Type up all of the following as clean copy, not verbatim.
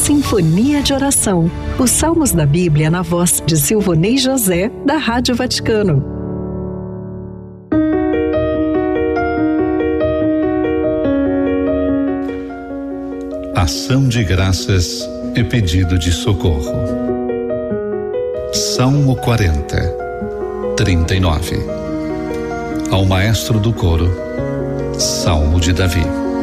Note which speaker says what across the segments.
Speaker 1: Sinfonia de Oração, os salmos da Bíblia na voz de Silvonei José, da Rádio Vaticano.
Speaker 2: Ação de graças e pedido de socorro. Salmo 40, 39. Ao maestro do coro, Salmo de Davi.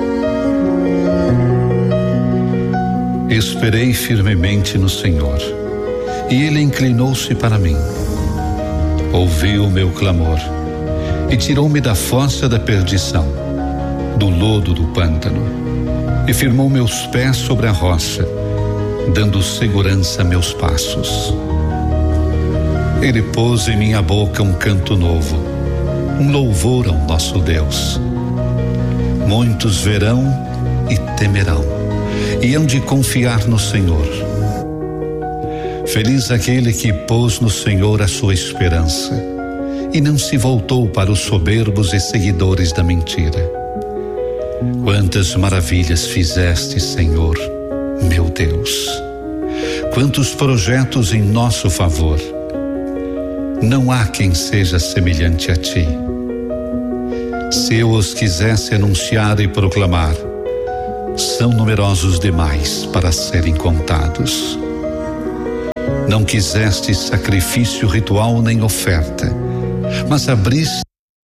Speaker 2: Esperei firmemente no Senhor, e Ele inclinou-se para mim. Ouviu o meu clamor, e tirou-me da fossa da perdição, do lodo do pântano, e firmou meus pés sobre a rocha, dando segurança a meus passos. Ele pôs em minha boca um canto novo, um louvor ao nosso Deus. Muitos verão e temerão, e hão de confiar no Senhor. Feliz aquele que pôs no Senhor a sua esperança, e não se voltou para os soberbos e seguidores da mentira. Quantas maravilhas fizeste, Senhor, meu Deus! Quantos projetos em nosso favor! Não há quem seja semelhante a ti. Se eu os quisesse anunciar e proclamar, são numerosos demais para serem contados. Não quiseste sacrifício ritual nem oferta, mas abriste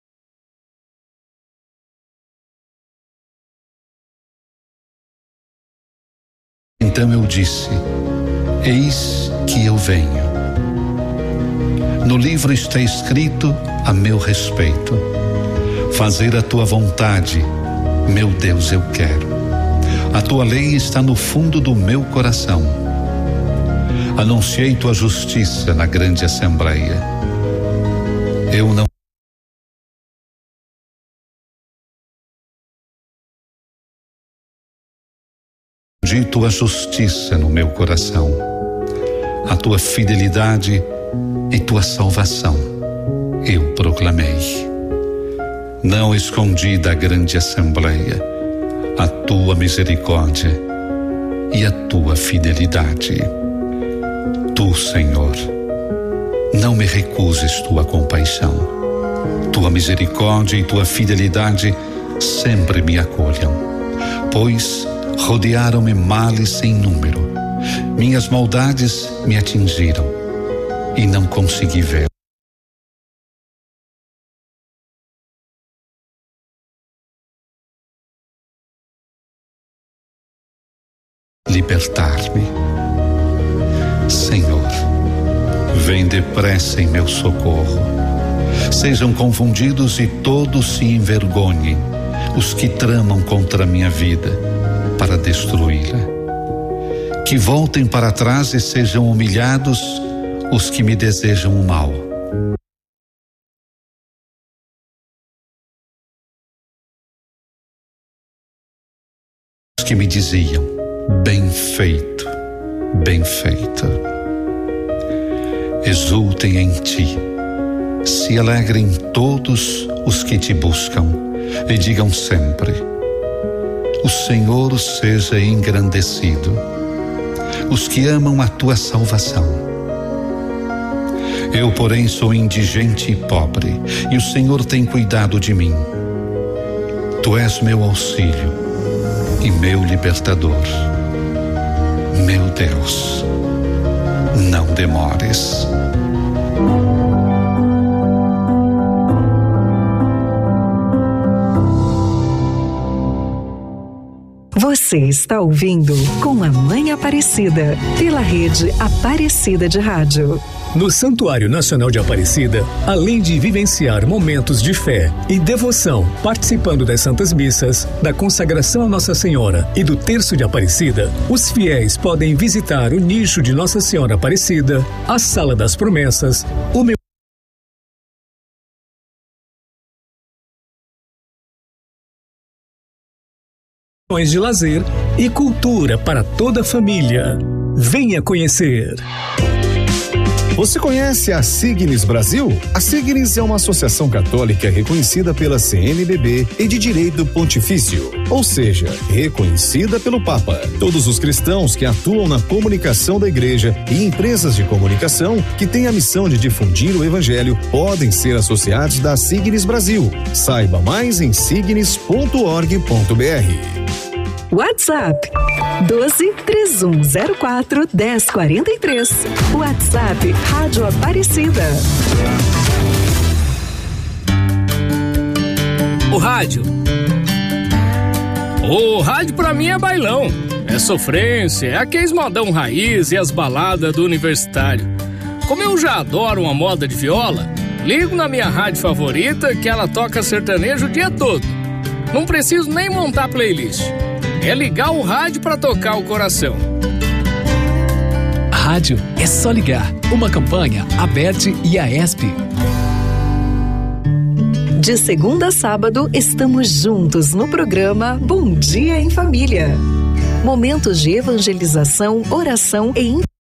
Speaker 2: Então eu disse: eis que eu venho. No livro está escrito a meu respeito: fazer a tua vontade, meu Deus, eu quero. A tua lei está no fundo do meu coração. Anunciei tua justiça na grande assembleia. Eu não escondi tua justiça no meu coração, a tua fidelidade e tua salvação eu proclamei. Não escondi da grande assembleia a tua misericórdia e a tua fidelidade. Tu, Senhor, não me recuses tua compaixão. Tua misericórdia e tua fidelidade sempre me acolham, pois rodearam-me males sem número. Minhas maldades me atingiram e não consegui ver. Libertar-me. Senhor, vem depressa em meu socorro. Sejam confundidos e todos se envergonhem os que tramam contra a minha vida para destruí-la. Que voltem para trás e sejam humilhados os que me desejam o mal. Os que me diziam: bem feito, bem feito. Exultem em ti, se alegrem todos os que te buscam e digam sempre: o Senhor seja engrandecido. Os que amam a tua salvação. Eu, porém, sou indigente e pobre, e o Senhor tem cuidado de mim. Tu és meu auxílio e meu libertador. Meu Deus, não demores.
Speaker 1: Você está ouvindo Com a Mãe Aparecida, pela rede Aparecida de Rádio.
Speaker 3: No Santuário Nacional de Aparecida, além de vivenciar momentos de fé e devoção, participando das Santas Missas, da consagração a Nossa Senhora e do Terço de Aparecida, os fiéis podem visitar o nicho de Nossa Senhora Aparecida, a Sala das Promessas, o de lazer e cultura para toda a família. Venha conhecer.
Speaker 4: Você conhece a Signis Brasil? A Signis é uma associação católica reconhecida pela CNBB e de direito pontifício, ou seja, reconhecida pelo Papa. Todos os cristãos que atuam na comunicação da igreja e empresas de comunicação que têm a missão de difundir o evangelho podem ser associados da Signis Brasil. Saiba mais em signis.org.br.
Speaker 1: WhatsApp 12-3104-1043. WhatsApp Rádio Aparecida.
Speaker 5: O rádio pra mim é bailão, é sofrência, é aqueles modão raiz e as baladas do universitário. Como eu já adoro uma moda de viola, ligo na minha rádio favorita que ela toca sertanejo o dia todo. Não preciso nem montar playlist. É ligar o rádio pra tocar o coração.
Speaker 6: Rádio é só ligar. Uma campanha Aberte e Aesp.
Speaker 1: De segunda a sábado, estamos juntos no programa Bom Dia em Família. Momentos de evangelização, oração e